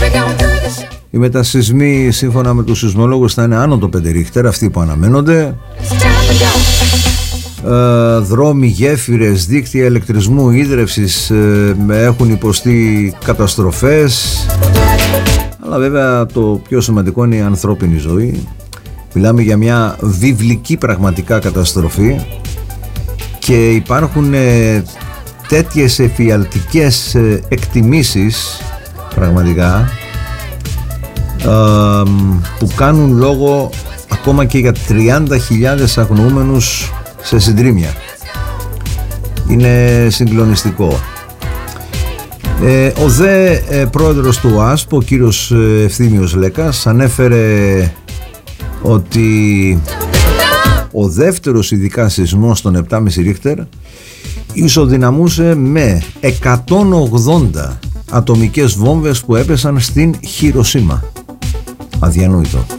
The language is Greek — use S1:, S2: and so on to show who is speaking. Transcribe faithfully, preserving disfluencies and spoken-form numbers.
S1: Οι μετασυσμοί σύμφωνα με τους σεισμολόγους θα είναι άνω το πέντε ρίχτερ, αυτοί που αναμένονται. Ε, δρόμοι, γέφυρες, δίκτυα ηλεκτρισμού, ίδρευσης ε, έχουν υποστεί καταστροφές. Αλλά βέβαια το πιο σημαντικό είναι η ανθρώπινη ζωή. Μιλάμε για μια βιβλική πραγματικά καταστροφή και υπάρχουν ε, τέτοιες εφιαλτικές ε, εκτιμήσεις πραγματικά ε, που κάνουν λόγο ακόμα και για τριάντα χιλιάδες αγνοούμενους σε συντρίμμια. Είναι συγκλονιστικό. Ε, ο δε ε, πρόεδρος του ΟΑΣΠ, ο κύριος ε, Ευθύμιος Λέκας, ανέφερε ότι ο δεύτερος ειδικά σεισμός των επτά κόμμα πέντε ρίχτερ ισοδυναμούσε με εκατόν ογδόντα ατομικές βόμβες που έπεσαν στην Χιροσίμα. Αδιανόητο.